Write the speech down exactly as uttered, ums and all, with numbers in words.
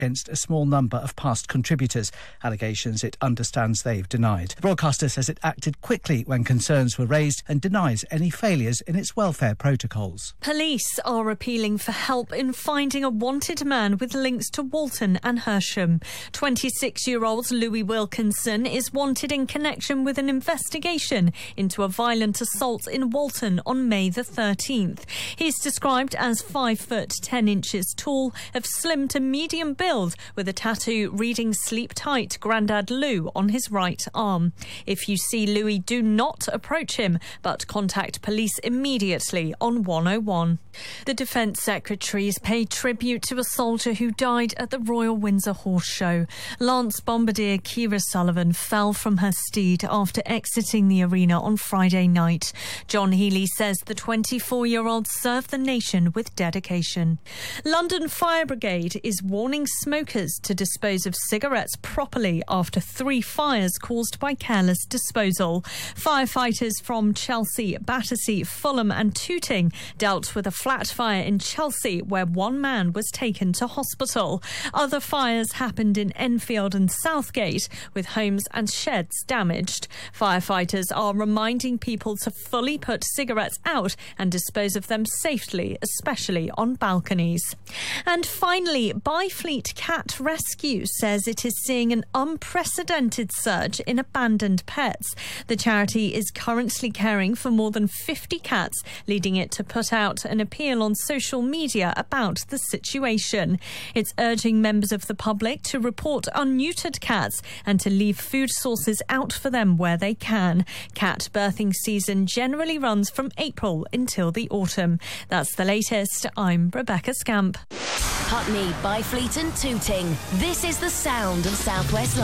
against a small number of past contributors, allegations it understands they've denied. The broadcaster says it acted quickly when concerns were raised and denies any failures in its welfare protocols. Police are appealing for help in finding a wanted man with links to Walton and Hersham. twenty-six-year-old Louis Wilkinson is wanted in connection with an investigation into a violent assault in Walton on May the thirteenth. He's described as five foot ten inches tall, of slim to medium build, with a tattoo reading "Sleep Tight, Grandad Lou" on his right arm. If you see Louis, do not approach him, but contact police immediately on one oh one. The Defence Secretary has paid tribute to a soldier who died at the Royal Windsor Horse Show. Lance Bombardier Kira Sullivan fell from her steed after exiting the arena on Friday night. John Healy says the twenty-four-year-old served the nation with dedication. London Fire Brigade is warning smokers to dispose of cigarettes properly after three fires caused by careless disposal. Firefighters from Chelsea, Battersea, Fulham and Tooting dealt with a flat fire in Chelsea where one man was taken to hospital. Other fires happened in Enfield and Southgate, with homes and sheds damaged. Firefighters are reminding people to fully put cigarettes out and dispose of them safely, especially on balconies. And finally, Byfleet Cat Rescue says it is seeing an unprecedented surge in abandoned pets. The charity is currently caring for more than fifty cats, leading it to put out an appeal on social media about the situation. It's urging members of the public to report unneutered cats and to leave food sources out for them where they can. Cat birthing season generally runs from April until the autumn. That's the latest. I'm Rebecca Scamp. Putney, Byfleet and Tooting. This is the sound of South West London.